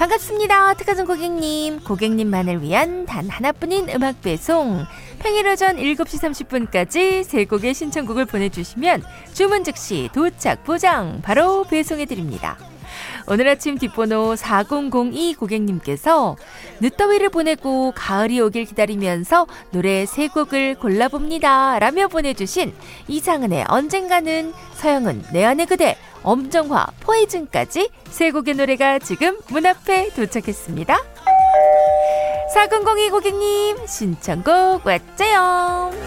반갑습니다. 특가전 고객님. 고객님만을 위한 단 하나뿐인 음악 배송. 평일 오전 7시 30분까지 세 곡의 신청곡을 보내주시면 주문 즉시 도착 보장 바로 배송해드립니다. 오늘 아침 뒷번호 4002 고객님께서 늦더위를 보내고 가을이 오길 기다리면서 노래 세 곡을 골라봅니다 라며 보내주신 이상은의 언젠가는, 서영은 내 안의 그대, 엄정화 포이즌까지 세 곡의 노래가 지금 문 앞에 도착했습니다. 4002 고객님 신청곡 왔죠요.